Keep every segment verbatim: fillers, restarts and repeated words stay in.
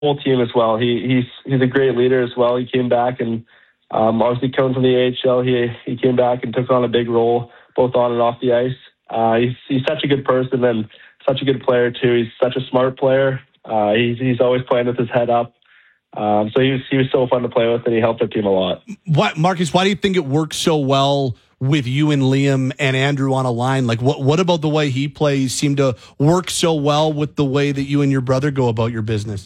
whole team as well. He he's he's a great leader as well. He came back and um, obviously coming from the A H L, he he came back and took on a big role both on and off the ice. Uh, he's he's such a good person and such a good player too. He's such a smart player. Uh, he's he's always playing with his head up. Um, so he was he was so fun to play with, and he helped our team a lot. What, Marcus? Why do you think it works so well with you and Liam and Andrew on a line? Like, what what about the way he plays seem to work so well with the way that you and your brother go about your business?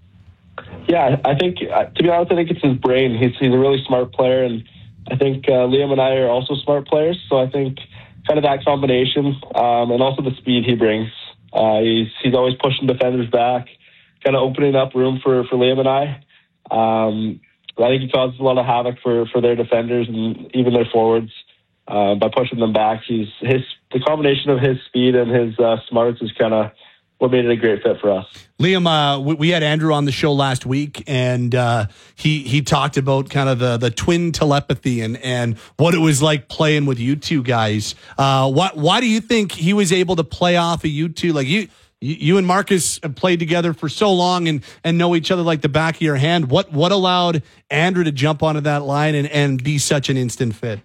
Yeah, I think uh, to be honest, I think it's his brain. He's he's a really smart player, and I think uh, Liam and I are also smart players. So I think kind of that combination, um, and also the speed he brings. Uh, he's he's always pushing defenders back, kind of opening up room for, for Liam and I. Um, I think he causes a lot of havoc for, for their defenders and even their forwards uh, by pushing them back. He's his the combination of his speed and his uh, smarts is kind of what made it a great fit for us. Liam, uh, we, we had Andrew on the show last week, and uh, he he talked about kind of the, the twin telepathy and, and what it was like playing with you two guys. Uh, why why do you think he was able to play off of you two? Like you. You and Marcus have played together for so long and, and know each other like the back of your hand. What what allowed Andrew to jump onto that line and, and be such an instant fit?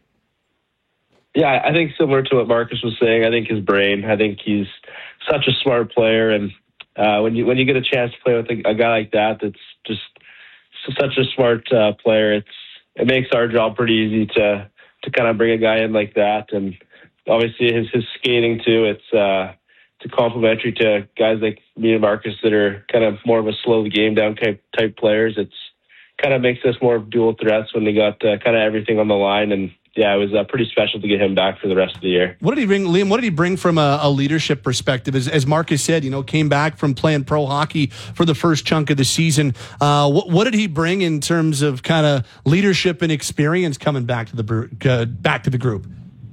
Yeah, I think similar to what Marcus was saying, I think his brain. I think he's such a smart player, and uh, when you when you get a chance to play with a, a guy like that, that's just such a smart uh, player, it's it makes our job pretty easy to to kind of bring a guy in like that, and obviously his his skating too. It's uh, to complementary to guys like me and Marcus that are kind of more of a slow the game down type type players. It's kind of makes us more dual threats when they got uh, kind of everything on the line. And yeah, it was uh, pretty special to get him back for the rest of the year. What did he bring, Liam? What did he bring from a, a leadership perspective? As, as Marcus said, you know, came back from playing pro hockey for the first chunk of the season. Uh, what, what did he bring in terms of kind of leadership and experience coming back to the uh, back to the group?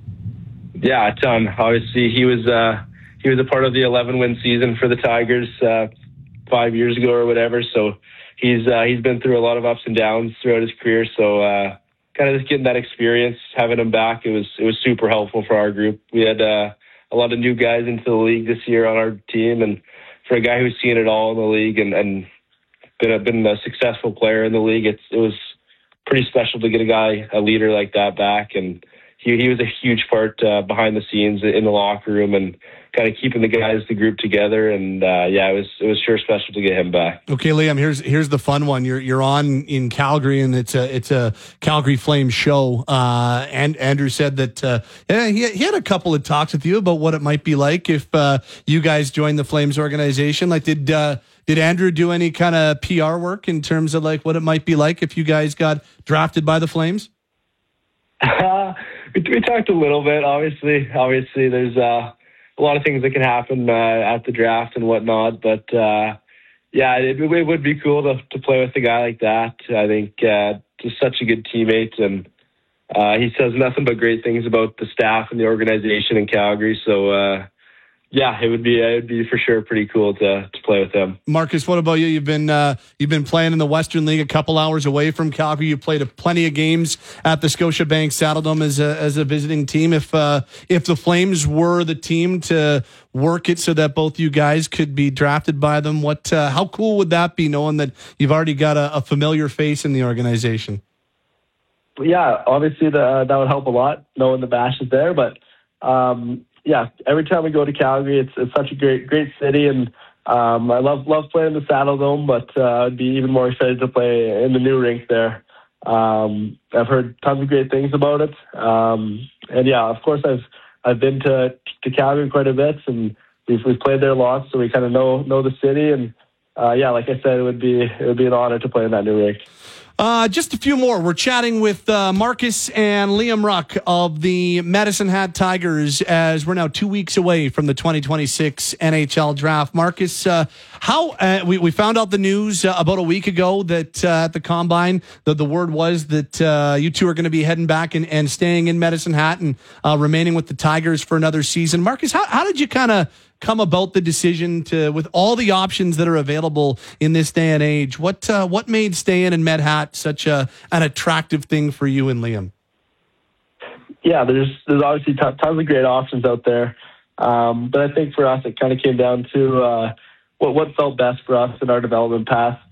Yeah, a ton. Obviously, he was. Uh, He was a part of the eleven win season for the Tigers uh, five years ago or whatever. So he's uh, he's been through a lot of ups and downs throughout his career. So uh, kind of just getting that experience, having him back, it was it was super helpful for our group. We had uh, a lot of new guys into the league this year on our team, and for a guy who's seen it all in the league and, and been a, been a successful player in the league, it's it was pretty special to get a guy, a leader like that back. And he he was a huge part uh, behind the scenes in the locker room and kind of keeping the guys, the group together, and uh, yeah, it was it was sure special to get him back. Okay, Liam, here's here's the fun one. You're you're on in Calgary, and it's a it's a Calgary Flames show. Uh, and Andrew said that uh, yeah, he he had a couple of talks with you about what it might be like if uh, you guys joined the Flames organization. Like, did uh, did Andrew do any kind of P R work in terms of like what it might be like if you guys got drafted by the Flames? Uh, we, we talked a little bit. Obviously, obviously, there's uh, a lot of things that can happen uh, at the draft and whatnot. But uh, yeah, it, it would be cool to to play with a guy like that. I think uh, just such a good teammate, and uh, he says nothing but great things about the staff and the organization in Calgary. So uh, yeah, it would be it would be for sure pretty cool to to play with him. Marcus, what about you? You've been uh, you've been playing in the Western League, a couple hours away from Calgary. You played a plenty of games at the Scotiabank Saddledome as a as a visiting team. If uh, if the Flames were the team to work it so that both you guys could be drafted by them, what uh, how cool would that be? Knowing that you've already got a, a familiar face in the organization. Yeah, obviously the, that would help a lot knowing the Bash is there, but. Um, Yeah, every time we go to Calgary, it's it's such a great great city, and um, I love love playing the Saddledome. But uh, I'd be even more excited to play in the new rink there. Um, I've heard tons of great things about it, um, and yeah, of course I've I've been to to Calgary quite a bit, and we've we've played there lots, so we kind of know know the city. And uh, yeah, like I said, it would be it would be an honor to play in that new rink. Uh, just a few more. We're chatting with uh, Marcus and Liam Ruck of the Medicine Hat Tigers as we're now two weeks away from the twenty twenty-six N H L draft. Marcus, uh, how uh, we, we found out the news uh, about a week ago that uh, at the Combine, the, the word was that uh, you two are going to be heading back and, and staying in Medicine Hat and uh, remaining with the Tigers for another season. Marcus, how, how did you kind of come about the decision to, with all the options that are available in this day and age, what uh, what made staying in Med Hat such a an attractive thing for you and Liam? Yeah, there's there's obviously t- tons of great options out there, um, but I think for us it kind of came down to uh, what what felt best for us in our development path.